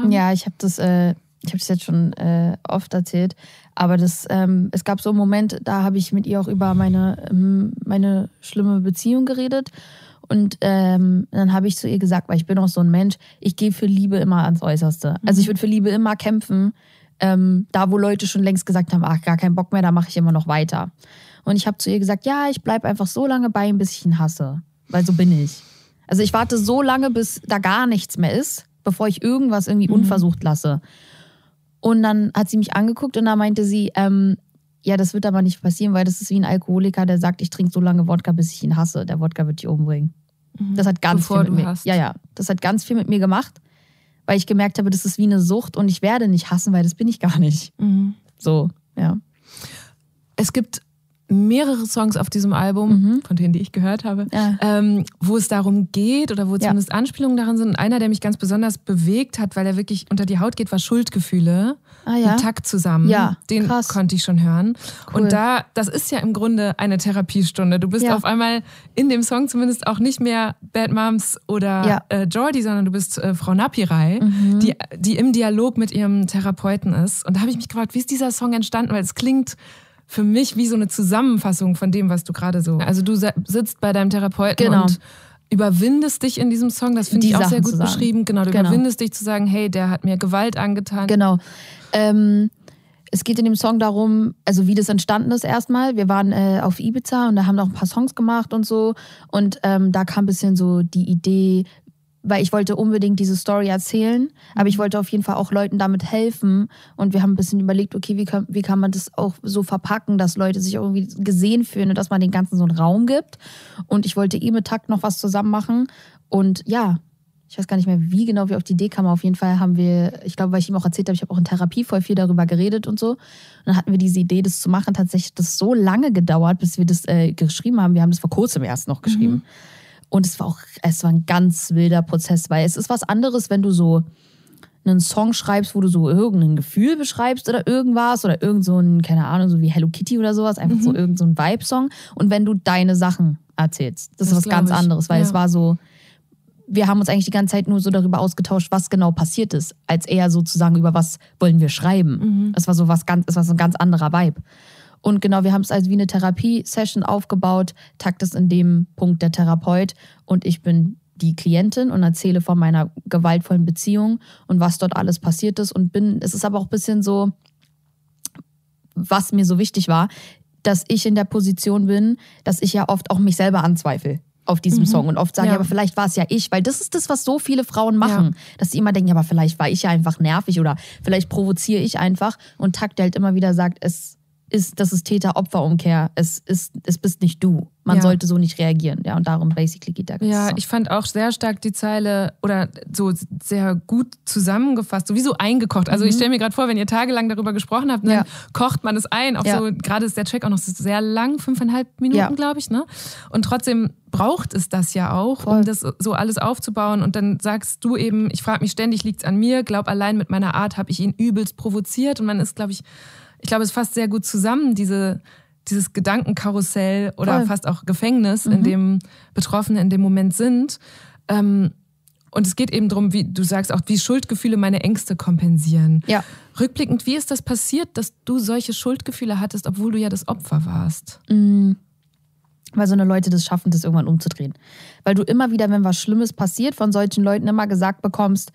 haben? Ja, ich habe das jetzt schon oft erzählt. Aber es gab so einen Moment, da habe ich mit ihr auch über meine schlimme Beziehung geredet. Und dann habe ich zu ihr gesagt, weil ich bin auch so ein Mensch, ich gehe für Liebe immer ans Äußerste. Also ich würde für Liebe immer kämpfen. Da, wo Leute schon längst gesagt haben, ach, gar keinen Bock mehr, da mache ich immer noch weiter. Und ich habe zu ihr gesagt, ja, ich bleibe einfach so lange bei ihm, bis ich ihn hasse. Weil so bin ich. Also ich warte so lange, bis da gar nichts mehr ist, bevor ich irgendwas irgendwie unversucht lasse. Und dann hat sie mich angeguckt und da meinte sie, ja, das wird aber nicht passieren, weil das ist wie ein Alkoholiker, der sagt, ich trinke so lange Wodka, bis ich ihn hasse. Der Wodka wird dich umbringen. Das hat ganz viel mit mir. Ja, das hat ganz viel mit mir gemacht. Weil ich gemerkt habe, das ist wie eine Sucht und ich werde nicht hassen, weil das bin ich gar nicht. So, ja. Es gibt mehrere Songs auf diesem Album, von denen, die ich gehört habe, wo es darum geht oder wo zumindest Anspielungen darin sind. Und einer, der mich ganz besonders bewegt hat, weil er wirklich unter die Haut geht, war Schuldgefühle. Mit Takt zusammen. Ja, den krass. konnte ich schon hören. Cool. Und das ist ja im Grunde eine Therapiestunde. Du bist auf einmal in dem Song zumindest auch nicht mehr Bad Moms oder Jordi, sondern du bist Frau Napirai, die im Dialog mit ihrem Therapeuten ist. Und da habe ich mich gefragt, wie ist dieser Song entstanden? Weil es klingt für mich wie so eine Zusammenfassung von dem, was du gerade so... Also du sitzt bei deinem Therapeuten und überwindest dich in diesem Song. Das finde ich auch sehr gut beschrieben. Genau, du überwindest dich zu sagen, hey, der hat mir Gewalt angetan. Genau. Es geht in dem Song darum, also wie das entstanden ist erstmal. Wir waren auf Ibiza und da haben wir auch ein paar Songs gemacht und so. Und da kam ein bisschen so die Idee, weil ich wollte unbedingt diese Story erzählen, aber ich wollte auf jeden Fall auch Leuten damit helfen. Und wir haben ein bisschen überlegt, okay, wie kann man das auch so verpacken, dass Leute sich irgendwie gesehen fühlen und dass man den Ganzen so einen Raum gibt. Und ich wollte mit Takt noch was zusammen machen. Und ja, ich weiß gar nicht mehr, wie genau wir auf die Idee kamen. Auf jeden Fall haben wir, ich glaube, weil ich ihm auch erzählt habe, ich habe auch in Therapie voll viel darüber geredet und so. Und dann hatten wir diese Idee, das zu machen. Tatsächlich hat das so lange gedauert, bis wir das geschrieben haben. Wir haben das vor kurzem erst noch geschrieben. Und es war ein ganz wilder Prozess, weil es ist was anderes, wenn du so einen Song schreibst, wo du so irgendein Gefühl beschreibst oder irgendwas oder irgend so ein, keine Ahnung, so wie Hello Kitty oder sowas, einfach so irgend so ein Vibe-Song. Und wenn du deine Sachen erzählst, das ist was ganz anderes, weil es war so, wir haben uns eigentlich die ganze Zeit nur so darüber ausgetauscht, was genau passiert ist, als eher sozusagen über was wollen wir schreiben. Es war so ein ganz anderer Vibe. Und genau, wir haben es also wie eine Therapie-Session aufgebaut. Takt ist in dem Punkt der Therapeut und ich bin die Klientin und erzähle von meiner gewaltvollen Beziehung und was dort alles passiert ist. Es ist aber auch ein bisschen so, was mir so wichtig war, dass ich in der Position bin, dass ich ja oft auch mich selber anzweifle auf diesem Song und oft sage, ja, aber vielleicht war es ja ich, weil das ist das, was so viele Frauen machen, dass sie immer denken, ja, aber vielleicht war ich ja einfach nervig oder vielleicht provoziere ich einfach und Takt, der halt immer wieder sagt, das ist Täter-Opfer-Umkehr. Es bist nicht du. Man sollte so nicht reagieren. Ja, und darum basically geht der ganze Song. Ich fand auch sehr stark die Zeile oder so sehr gut zusammengefasst, sowieso eingekocht. Also ich stelle mir gerade vor, wenn ihr tagelang darüber gesprochen habt, dann kocht man es ein. Auch so, gerade ist der Track auch noch sehr lang, 5,5 Minuten, glaube ich, ne? Und trotzdem braucht es das ja auch, um das so alles aufzubauen. Und dann sagst du eben, ich frage mich ständig, liegt's an mir? Glaub, allein mit meiner Art habe ich ihn übelst provoziert. Und man ist, glaube ich, es fasst sehr gut zusammen, dieses Gedankenkarussell oder fast auch Gefängnis, in dem Betroffene in dem Moment sind. Und es geht eben darum, wie du sagst, auch wie Schuldgefühle meine Ängste kompensieren. Ja. Rückblickend, wie ist das passiert, dass du solche Schuldgefühle hattest, obwohl du ja das Opfer warst? Weil so eine Leute das schaffen, das irgendwann umzudrehen. Weil du immer wieder, wenn was Schlimmes passiert, von solchen Leuten immer gesagt bekommst,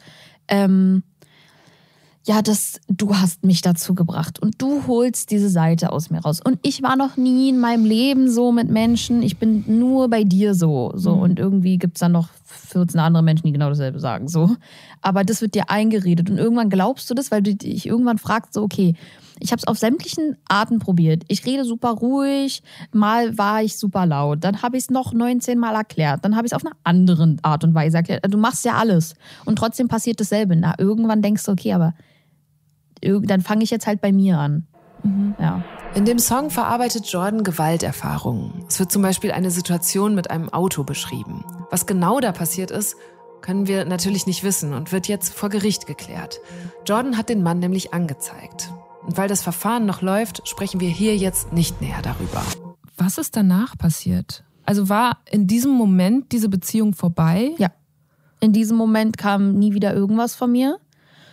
ja, du hast mich dazu gebracht und du holst diese Seite aus mir raus. Und ich war noch nie in meinem Leben so mit Menschen, ich bin nur bei dir so. Und irgendwie gibt's dann noch 14 andere Menschen, die genau dasselbe sagen. So. Aber das wird dir eingeredet und irgendwann glaubst du das, weil du dich irgendwann fragst, so okay, ich habe es auf sämtlichen Arten probiert. Ich rede super ruhig, mal war ich super laut, dann habe ich es noch 19 Mal erklärt, dann habe ich es auf eine andere Art und Weise erklärt. Du machst ja alles und trotzdem passiert dasselbe. Na, irgendwann denkst du, okay, aber dann fange ich jetzt halt bei mir an. Ja. In dem Song verarbeitet Jordan Gewalterfahrungen. Es wird zum Beispiel eine Situation mit einem Auto beschrieben. Was genau da passiert ist, können wir natürlich nicht wissen und wird jetzt vor Gericht geklärt. Jordan hat den Mann nämlich angezeigt. Und weil das Verfahren noch läuft, sprechen wir hier jetzt nicht näher darüber. Was ist danach passiert? Also war in diesem Moment diese Beziehung vorbei? Ja. In diesem Moment kam nie wieder irgendwas von mir.